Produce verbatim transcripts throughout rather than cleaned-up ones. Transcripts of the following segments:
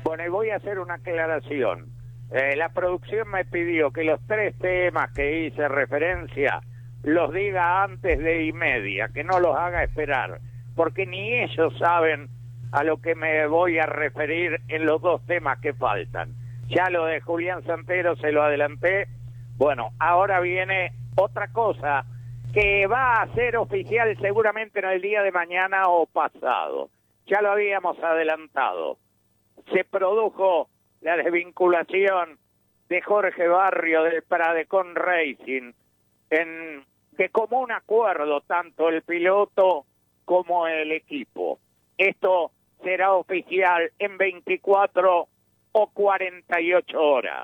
Bueno, y voy a hacer una aclaración. Eh, la producción me pidió que los tres temas que hice referencia los diga antes de y media, que no los haga esperar, porque ni ellos saben a lo que me voy a referir en los dos temas que faltan. Ya lo de Julián Santero se lo adelanté. Bueno, ahora viene otra cosa que va a ser oficial seguramente en el día de mañana o pasado. Ya lo habíamos adelantado. Se produjo la desvinculación de Jorge Barrio del Pradecon Racing, en de común acuerdo tanto el piloto como el equipo. Esto será oficial en veinticuatro o cuarenta y ocho horas.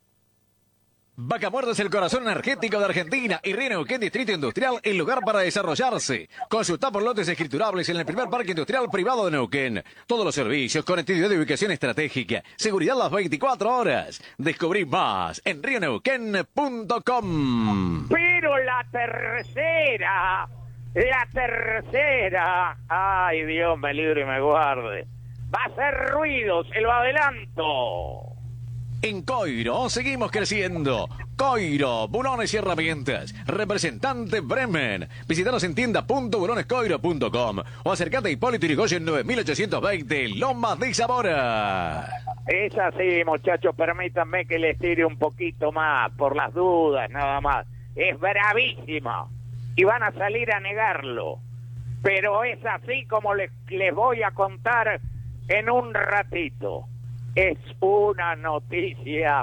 Vaca Muerta es el corazón energético de Argentina y Río Neuquén Distrito Industrial, el lugar para desarrollarse. Consulta por lotes escriturables en el primer parque industrial privado de Neuquén. Todos los servicios, conectividad de ubicación estratégica, seguridad las veinticuatro horas. Descubrí más en río neuquén punto com. Pero la tercera, la tercera, ay Dios me libre y me guarde, va a hacer ruido, se lo adelanto. En Coiro seguimos creciendo. Coiro, bulones y herramientas. Representante Bremen. Visítanos en tienda punto bulones coiro punto com o acercate a Hipólito Yrigoyen nueve mil ochocientos veinte, Lomas de Zamora. Es así, muchachos, permítanme que les tire un poquito más, por las dudas, nada más. Es bravísimo y van a salir a negarlo. Pero es así como les, les voy a contar en un ratito. Es una noticia,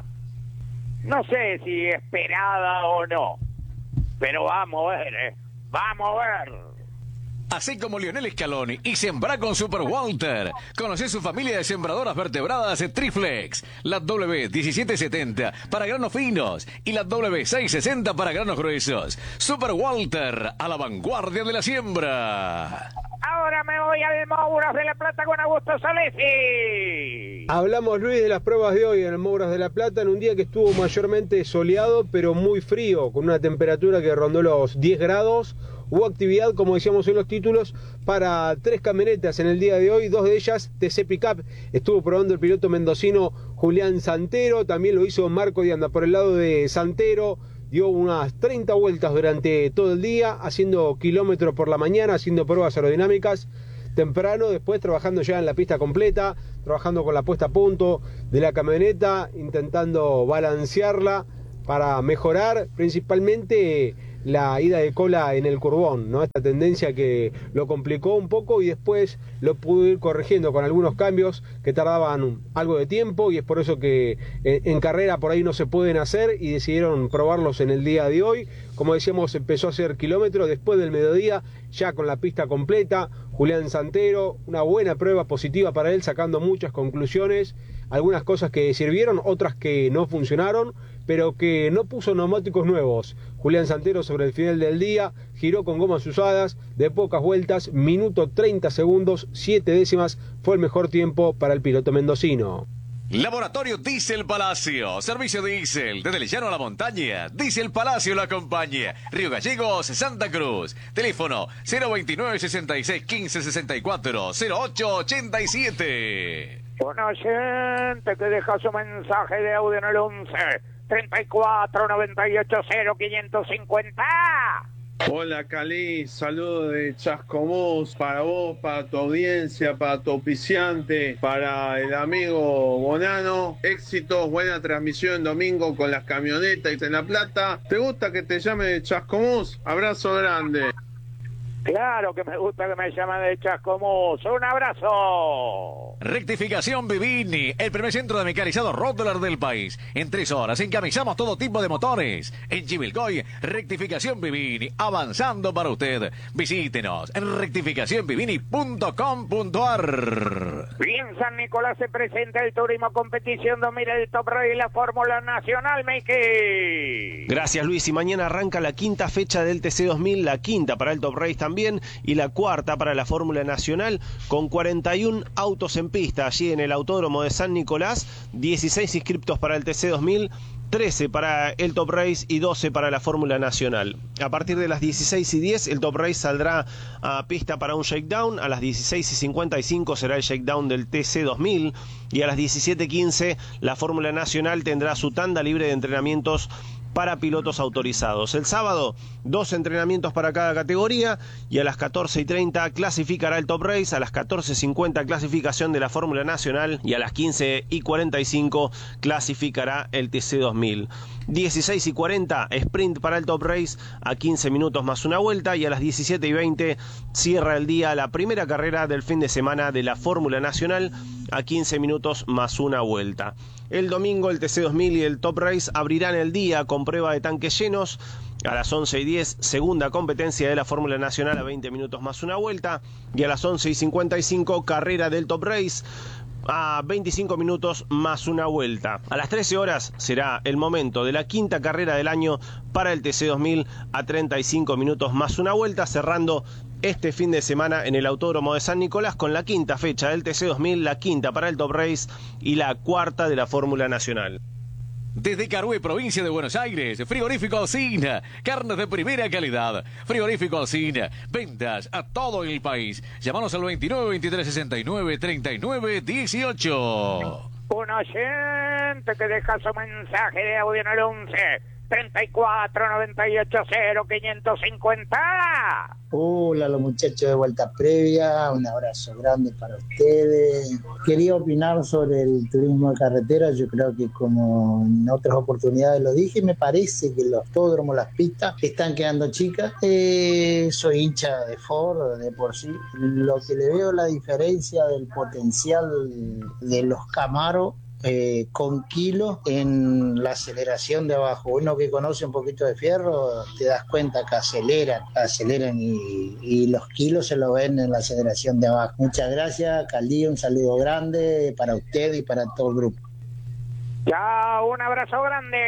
no sé si esperada o no, pero vamos a ver, eh, vamos a ver. Así como Lionel Scaloni y sembra con Super Walter. Conoce su familia de sembradoras vertebradas Triflex. La W diecisiete setenta para granos finos y la W seiscientos sesenta para granos gruesos. Super Walter, a la vanguardia de la siembra. Ahora me voy al Mouras de la Plata con Augusto Salesi. Hablamos, Luis, de las pruebas de hoy en el Mouras de la Plata, en un día que estuvo mayormente soleado, pero muy frío, con una temperatura que rondó los diez grados. Hubo actividad, como decíamos en los títulos, para tres camionetas en el día de hoy, dos de ellas T C Pickup. Estuvo probando el piloto mendocino Julián Santero, también lo hizo Marco de Anda por el lado de Santero. Dio unas treinta vueltas durante todo el día, haciendo kilómetros por la mañana, haciendo pruebas aerodinámicas temprano, después trabajando ya en la pista completa, trabajando con la puesta a punto de la camioneta, intentando balancearla para mejorar principalmente la ida de cola en el curbón, ¿no? Esta tendencia que lo complicó un poco y después lo pudo ir corrigiendo con algunos cambios que tardaban algo de tiempo, y es por eso que en carrera por ahí no se pueden hacer y decidieron probarlos en el día de hoy. Como decíamos, empezó a hacer kilómetros después del mediodía, ya con la pista completa. Julián Santero, una buena prueba positiva para él, sacando muchas conclusiones, algunas cosas que sirvieron, otras que no funcionaron, pero que no puso neumáticos nuevos. Julián Santero sobre el final del día giró con gomas usadas de pocas vueltas, minuto treinta segundos, siete décimas, fue el mejor tiempo para el piloto mendocino. Laboratorio Diesel Palacio, servicio diésel, desde el llano a la montaña, Diesel Palacio lo acompaña, Río Gallegos, Santa Cruz, teléfono cero veintinueve, sesenta y seis, quince, sesenta y cuatro, cero ocho ochenta y siete. Un oyente que deja su mensaje de audio en el once, treinta y cuatro, noventa y ocho, cero, quinientos cincuenta. Hola Cali, saludos de Chascomús para vos, para tu audiencia, para tu auspiciante, para el amigo Bonano. Éxitos, buena transmisión domingo con las camionetas en La Plata. ¿Te gusta que te llame de Chascomús? Abrazo grande. Claro que me gusta que me llamen de Chascomús. ¡Un abrazo! Rectificación Vivini, el primer centro de mecanizado Rotterdam del país. En tres horas encamisamos todo tipo de motores. En Chivilcoy, Rectificación Vivini, avanzando para usted. Visítenos en rectificación vivini punto com punto ar. Bien, San Nicolás se presenta el Turismo Competición dos mil, el Top Race y la Fórmula Nacional, Miki. Gracias, Luis. Y mañana arranca la quinta fecha del T C dos mil, la quinta para el Top Race también, y la cuarta para la Fórmula Nacional, con cuarenta y uno autos en pista allí en el Autódromo de San Nicolás, dieciséis inscriptos para el T C dos mil, trece para el Top Race y doce para la Fórmula Nacional. A partir de las dieciséis y diez el Top Race saldrá a pista para un shakedown. A las dieciséis y cincuenta y cinco será el shakedown del T C dos mil y a las diecisiete y quince la Fórmula Nacional tendrá su tanda libre de entrenamientos para pilotos autorizados. El sábado, dos entrenamientos para cada categoría y a las catorce y treinta clasificará el Top Race, a las catorce y cincuenta clasificación de la Fórmula Nacional y a las quince y cuarenta y cinco clasificará el T C dos mil. dieciséis y cuarenta sprint para el Top Race a quince minutos más una vuelta y a las diecisiete y veinte cierra el día la primera carrera del fin de semana de la Fórmula Nacional a quince minutos más una vuelta. El domingo el T C dos mil y el Top Race abrirán el día con prueba de tanques llenos. A las once y diez, segunda competencia de la Fórmula Nacional a veinte minutos más una vuelta. Y a las once y cincuenta y cinco, carrera del Top Race a veinticinco minutos más una vuelta. A las trece horas será el momento de la quinta carrera del año para el T C dos mil a treinta y cinco minutos más una vuelta, cerrando este fin de semana en el Autódromo de San Nicolás con la quinta fecha del T C dos mil, la quinta para el Top Race y la cuarta de la Fórmula Nacional. Desde Carué, provincia de Buenos Aires, Frigorífico Alsina, carnes de primera calidad. Frigorífico Alsina, ventas a todo el país. Llámanos al veintinueve, veintitrés, sesenta y nueve, treinta y nueve, dieciocho. Un oyente que deja su mensaje de audio en el once, treinta y cuatro, noventa y ocho, cero, quinientos cincuenta. Hola, los muchachos de Vuelta Previa, un abrazo grande para ustedes. Quería opinar sobre el turismo de carretera. Yo creo que, como en otras oportunidades lo dije, me parece que los autódromos, las pistas están quedando chicas. Eh, soy hincha de Ford de por sí. Lo que le veo la diferencia del potencial de los Camaro Eh, con kilos en la aceleración de abajo. Uno que conoce un poquito de fierro, te das cuenta que aceleran, aceleran y, y los kilos se lo ven en la aceleración de abajo. Muchas gracias, Caldí, un saludo grande para usted y para todo el grupo. Chao, un abrazo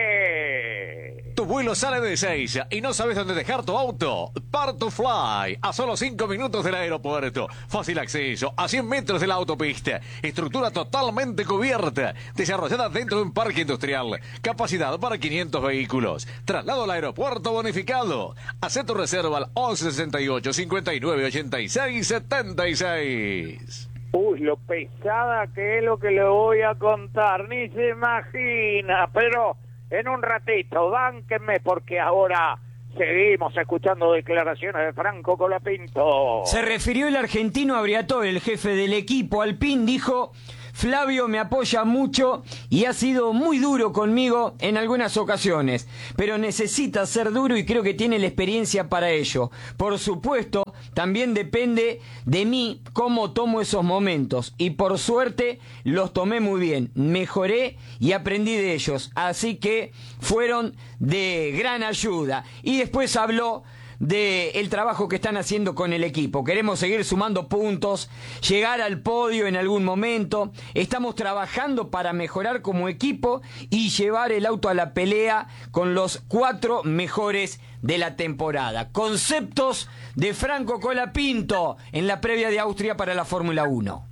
grande. Tu vuelo sale de Ezeiza y no sabes dónde dejar tu auto. Part2Fly, a solo cinco minutos del aeropuerto. Fácil acceso, a cien metros de la autopista. Estructura totalmente cubierta, desarrollada dentro de un parque industrial. Capacidad para quinientos vehículos. Traslado al aeropuerto bonificado. Haz tu reserva al once sesenta y ocho, cincuenta y nueve, ochenta y seis, setenta y seis. Uy, lo pesada que es lo que le voy a contar, ni se imagina, pero en un ratito, bánquenme porque ahora seguimos escuchando declaraciones de Franco Colapinto. Se refirió el argentino a Briatore, el jefe del equipo Alpine, dijo: Flavio me apoya mucho y ha sido muy duro conmigo en algunas ocasiones, pero necesita ser duro y creo que tiene la experiencia para ello. Por supuesto, también depende de mí cómo tomo esos momentos y por suerte los tomé muy bien, mejoré y aprendí de ellos, así que fueron de gran ayuda. Y después habló de el trabajo que están haciendo con el equipo. Queremos seguir sumando puntos, llegar al podio en algún momento. Estamos trabajando para mejorar como equipo y llevar el auto a la pelea con los cuatro mejores de la temporada. Conceptos de Franco Colapinto en la previa de Austria para la Fórmula uno.